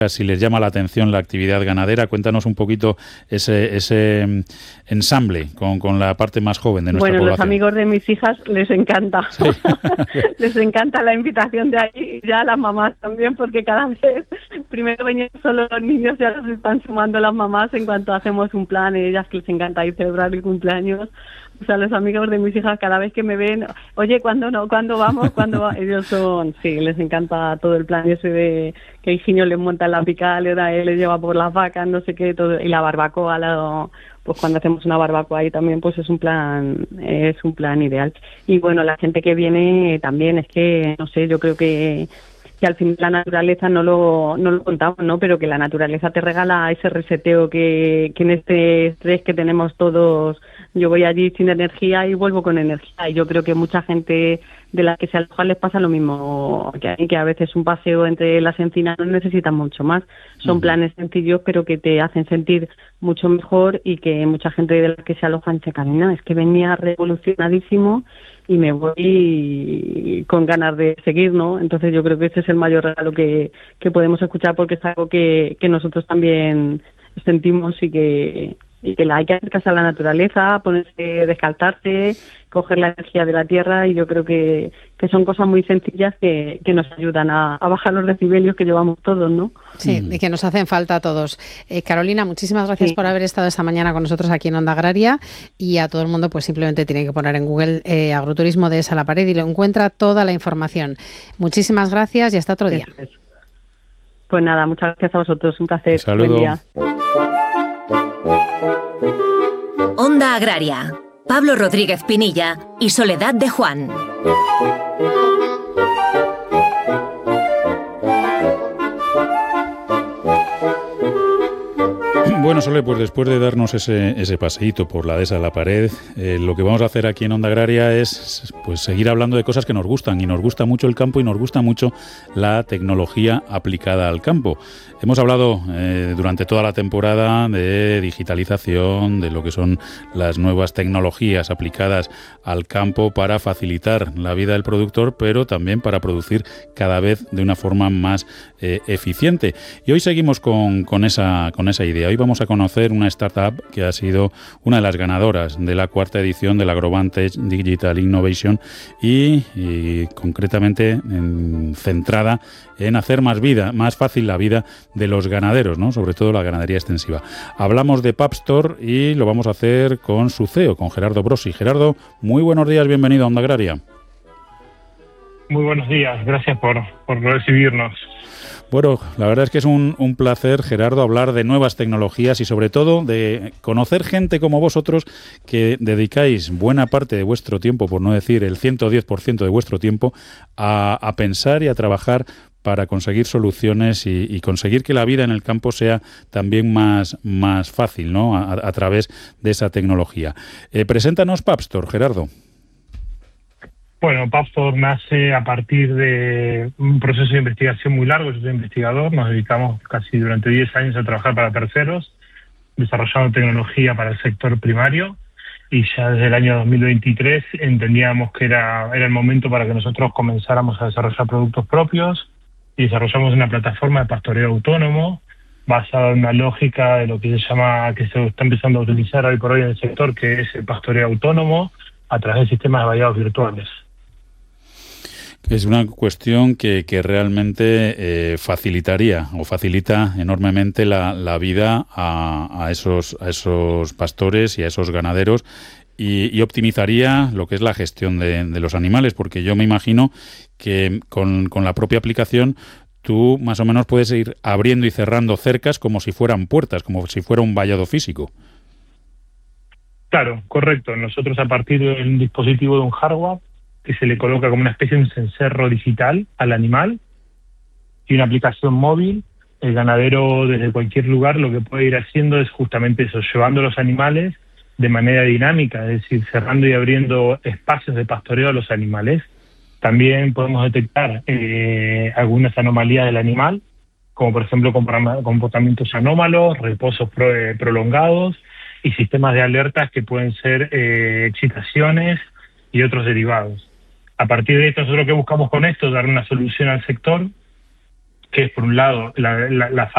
Si les llama la atención la actividad ganadera, cuéntanos un poquito ese ensamble con la parte más joven de nuestra población. Bueno, los amigos de mis hijas les encanta. Sí. Les encanta la invitación de ahí, ya a las mamás también, porque cada vez, primero venían solo los niños, ya los están sumando las mamás en cuanto hacemos un plan, ellas que les encanta ir a celebrar el cumpleaños. O sea, los amigos de mis hijas cada vez que me ven, oye, ¿cuándo vamos? Ellos sí, les encanta todo el plan ese de que Higinio les monta la picalera, él les lleva por las vacas, no sé qué, todo, y la barbacoa, pues cuando hacemos una barbacoa ahí también, pues es un plan ideal. Y bueno, la gente que viene también, es que, no sé, yo creo que al final la naturaleza no lo contamos, ¿no? Pero que la naturaleza te regala ese reseteo que en este estrés que tenemos todos, yo voy allí sin energía y vuelvo con energía. Y yo creo que mucha gente de la que se aloja les pasa lo mismo que a veces un paseo entre las encinas no necesitan mucho más. Son planes sencillos, pero que te hacen sentir mucho mejor, y que mucha gente de la que se aloja dice, Carolina, es que venía revolucionadísimo y me voy con ganas de seguir, ¿no? Entonces yo creo que ese es el mayor regalo que podemos escuchar, porque es algo que nosotros también sentimos, y que hay que acercarse a la naturaleza, ponerse, descalzarse, coger la energía de la tierra, y yo creo que son cosas muy sencillas que nos ayudan a bajar los decibelios que llevamos todos, ¿no? Sí, y que nos hacen falta a todos. Carolina, muchísimas gracias por haber estado esta mañana con nosotros aquí en Onda Agraria, y a todo el mundo pues simplemente tiene que poner en Google Agroturismo Dehesa La Pared y lo encuentra toda la información. Muchísimas gracias y hasta otro día. Pues nada, muchas gracias a vosotros, un placer. Saludos. Buen día. Onda Agraria, Pablo Rodríguez Pinilla y Soledad de Juan. Bueno, Sole, pues después de darnos ese paseíto por la Dehesa de la Pared, lo que vamos a hacer aquí en Onda Agraria es pues seguir hablando de cosas que nos gustan, y nos gusta mucho el campo y nos gusta mucho la tecnología aplicada al campo. Hemos hablado durante toda la temporada de digitalización, de lo que son las nuevas tecnologías aplicadas al campo para facilitar la vida del productor, pero también para producir cada vez de una forma más eficiente. Y hoy seguimos con esa idea. Hoy vamos a conocer una startup que ha sido una de las ganadoras de la 4ª edición del AgroVantage Digital Innovation y concretamente centrada en hacer más fácil la vida de los ganaderos, ¿no? Sobre todo la ganadería extensiva. Hablamos de Papstor y lo vamos a hacer con su CEO, con Gerardo Brosi. Gerardo, muy buenos días, bienvenido a Onda Agraria. Muy buenos días, gracias por recibirnos. Bueno, la verdad es que es un placer, Gerardo, hablar de nuevas tecnologías y sobre todo de conocer gente como vosotros que dedicáis buena parte de vuestro tiempo, por no decir el 110% de vuestro tiempo, a pensar y a trabajar para conseguir soluciones y conseguir que la vida en el campo sea también más fácil, ¿no? A través de esa tecnología. Preséntanos Papstor, Gerardo. Bueno, Papstor nace a partir de un proceso de investigación muy largo. Yo soy investigador, nos dedicamos casi durante 10 años a trabajar para terceros, desarrollando tecnología para el sector primario, y ya desde el año 2023 entendíamos que era el momento para que nosotros comenzáramos a desarrollar productos propios, y desarrollamos una plataforma de pastoreo autónomo basada en una lógica de lo que se está empezando a utilizar hoy por hoy en el sector, que es el pastoreo autónomo a través de sistemas de vallados virtuales. Es una cuestión que realmente facilitaría o facilita enormemente la vida a esos pastores y a esos ganaderos, y optimizaría lo que es la gestión de los animales, porque yo me imagino que con la propia aplicación tú más o menos puedes ir abriendo y cerrando cercas como si fueran puertas, como si fuera un vallado físico. Claro, correcto. Nosotros, a partir de un dispositivo, de un hardware que se le coloca como una especie de un cencerro digital al animal y una aplicación móvil, el ganadero desde cualquier lugar lo que puede ir haciendo es justamente eso, llevando los animales de manera dinámica, es decir, cerrando y abriendo espacios de pastoreo a los animales. También podemos detectar algunas anomalías del animal, como por ejemplo comportamientos anómalos, reposos prolongados y sistemas de alertas que pueden ser excitaciones y otros derivados. A partir de esto, nosotros lo que buscamos con esto es dar una solución al sector, que es por un lado la